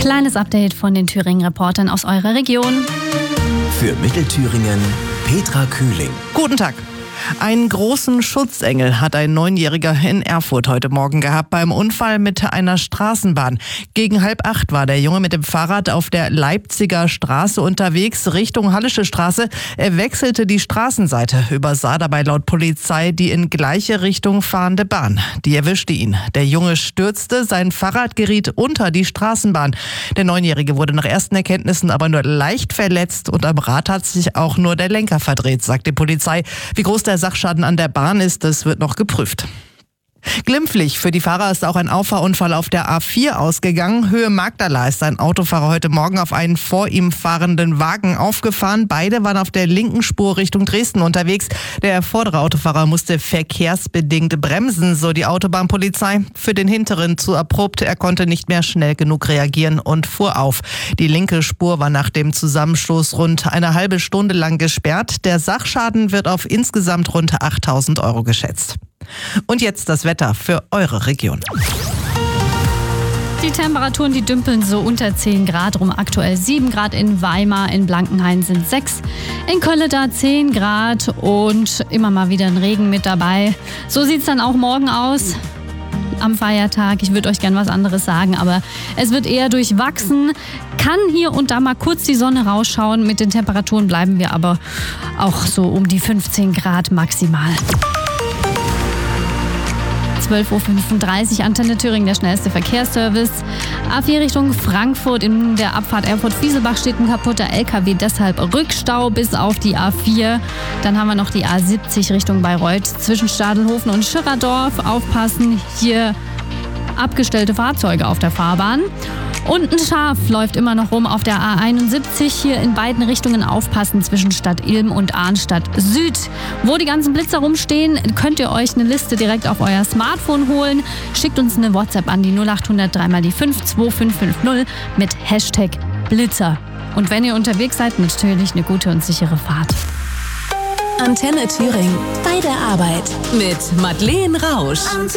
Kleines Update von den Thüringen-Reportern aus eurer Region. Für Mittelthüringen Petra Kühling. Guten Tag. Einen großen Schutzengel hat ein 9-Jähriger in Erfurt heute Morgen gehabt beim Unfall mit einer Straßenbahn. Gegen 7:30 war der Junge mit dem Fahrrad auf der Leipziger Straße unterwegs Richtung Hallische Straße. Er wechselte die Straßenseite, übersah dabei laut Polizei die in gleiche Richtung fahrende Bahn. Die erwischte ihn. Der Junge stürzte, sein Fahrrad geriet unter die Straßenbahn. Der 9-Jährige wurde nach ersten Erkenntnissen aber nur leicht verletzt und am Rad hat sich auch nur der Lenker verdreht, sagt die Polizei. Wie groß der Sachschaden an der Bahn ist, das wird noch geprüft. Glimpflich für die Fahrer ist auch ein Auffahrunfall auf der A4 ausgegangen. Höhe Magdala ist ein Autofahrer heute Morgen auf einen vor ihm fahrenden Wagen aufgefahren. Beide waren auf der linken Spur Richtung Dresden unterwegs. Der vordere Autofahrer musste verkehrsbedingt bremsen, so die Autobahnpolizei. Für den hinteren zu abrupt. Er konnte nicht mehr schnell genug reagieren und fuhr auf. Die linke Spur war nach dem Zusammenstoß rund eine halbe Stunde lang gesperrt. Der Sachschaden wird auf insgesamt rund 8.000 € geschätzt. Und jetzt das Wetter für eure Region. Die Temperaturen, die dümpeln so unter 10 Grad rum. Aktuell 7 Grad in Weimar, in Blankenhain sind 6, in Kölleda 10 Grad und immer mal wieder ein Regen mit dabei. So sieht es dann auch morgen aus. Am Feiertag. Ich würde euch gern was anderes sagen, aber es wird eher durchwachsen. Kann hier und da mal kurz die Sonne rausschauen. Mit den Temperaturen bleiben wir aber auch so um die 15 Grad maximal. 12.35 Uhr, Antenne Thüringen, der schnellste Verkehrsservice. A4 Richtung Frankfurt, in der Abfahrt Erfurt-Fieselbach steht ein kaputter LKW, deshalb Rückstau bis auf die A4. Dann haben wir noch die A70 Richtung Bayreuth zwischen Stadelhofen und Schirradorf. Aufpassen, hier abgestellte Fahrzeuge auf der Fahrbahn. Und ein Schaf läuft immer noch rum auf der A71. Hier in beiden Richtungen aufpassen zwischen Stadt Ilm und Arnstadt Süd. Wo die ganzen Blitzer rumstehen, könnt ihr euch eine Liste direkt auf euer Smartphone holen. Schickt uns eine WhatsApp an die 0800 3x5 2550 mit Hashtag Blitzer. Und wenn ihr unterwegs seid, natürlich eine gute und sichere Fahrt. Antenne Thüringen. Bei der Arbeit. Mit Madeleine Rausch.